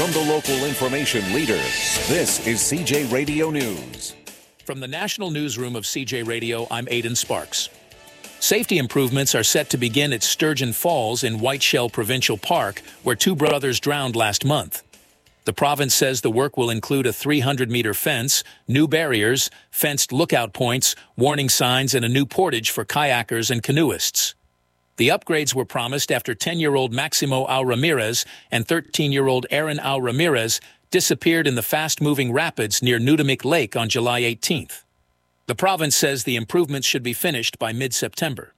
From the local information leader, this is CJ Radio News. From the National Newsroom of CJ Radio, I'm Aidan Sparks. Safety improvements are set to begin at Sturgeon Falls in Whiteshell Provincial Park, where two brothers drowned last month. The province says the work will include a 300-meter fence, new barriers, fenced lookout points, warning signs, and a new portage for kayakers and canoeists. The upgrades were promised after 10-year-old Maximo Au Ramirez and 13-year-old Aaron Au Ramirez disappeared in the fast-moving rapids near Nudamik Lake on July 18th. The province says the improvements should be finished by mid-September.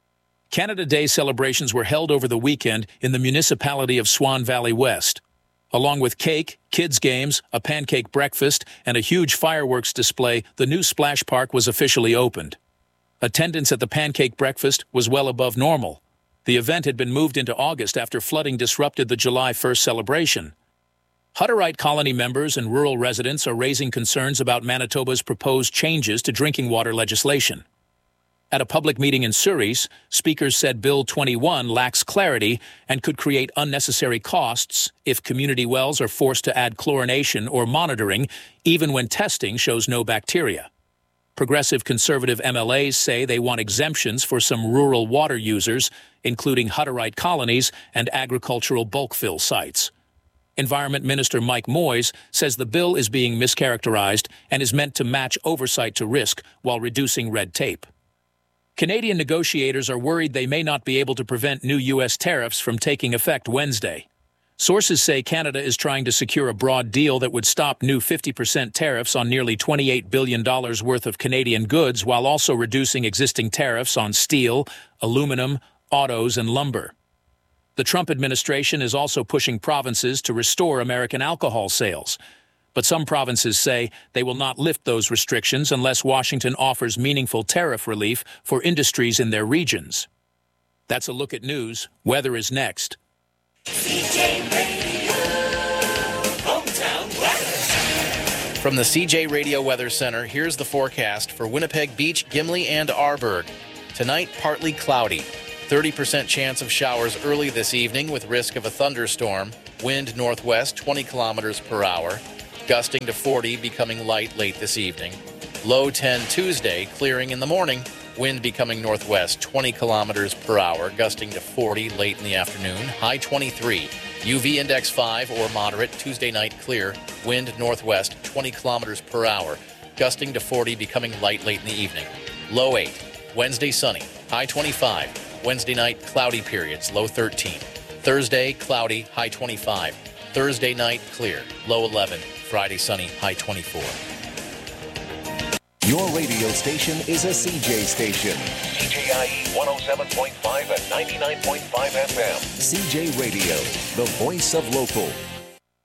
Canada Day celebrations were held over the weekend in the municipality of Swan Valley West. Along with cake, kids' games, a pancake breakfast, and a huge fireworks display, the new splash park was officially opened. Attendance at the pancake breakfast was well above normal. The event had been moved into August after flooding disrupted the July 1st celebration. Hutterite colony members and rural residents are raising concerns about Manitoba's proposed changes to drinking water legislation. At a public meeting in Souris, speakers said Bill 21 lacks clarity and could create unnecessary costs if community wells are forced to add chlorination or monitoring, even when testing shows no bacteria. Progressive conservative MLAs say they want exemptions for some rural water users, including Hutterite colonies and agricultural bulk fill sites. Environment Minister Mike Moyes says the bill is being mischaracterized and is meant to match oversight to risk while reducing red tape. Canadian negotiators are worried they may not be able to prevent new U.S. tariffs from taking effect Wednesday. Sources say Canada is trying to secure a broad deal that would stop new 50% tariffs on nearly $28 billion worth of Canadian goods while also reducing existing tariffs on steel, aluminum, autos, and lumber. The Trump administration is also pushing provinces to restore American alcohol sales. But some provinces say they will not lift those restrictions unless Washington offers meaningful tariff relief for industries in their regions. That's a look at news. Weather is next. CJ Radio, hometown weather. From the CJ Radio Weather Center, here's the forecast for Winnipeg Beach, Gimli, and Arborg. Tonight, partly cloudy. 30% chance of showers early this evening with risk of a thunderstorm. Wind northwest 20 kilometers per hour. Gusting to 40, becoming light late this evening. Low 10 Tuesday, clearing in the morning. Wind becoming northwest 20 kilometers per hour, gusting to 40 late in the afternoon. High 23. UV index 5 or moderate. Tuesday night clear. Wind northwest 20 kilometers per hour, gusting to 40, becoming light late in the evening. Low 8. Wednesday sunny. High 25. Wednesday night cloudy periods. Low 13. Thursday cloudy. High 25. Thursday night clear. Low 11. Friday sunny. High 24. Your radio station is a CJ station. CJIE 107.5 and 99.5 FM. CJ Radio, the voice of local.